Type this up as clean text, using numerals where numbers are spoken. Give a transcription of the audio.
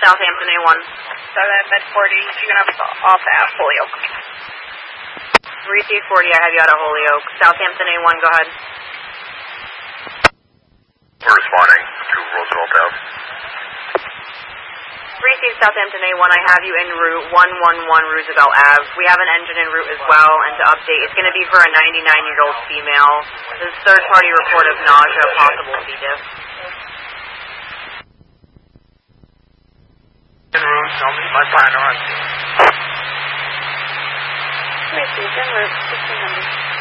Southampton A1. 7 mid-40, you can have off at Holyoke. 3C40, I have you out of Holyoke. Southampton A1, go ahead. We're responding to Roosevelt Ave. 3C Southampton A1, I have you en route 111 Roosevelt Ave. We have an engine en route as well, and to update, it's going to be for a 99-year-old female. This is third-party report of nausea, possible C. diff. En route, I'll meet my partner on scene. 3C, en route, 1600.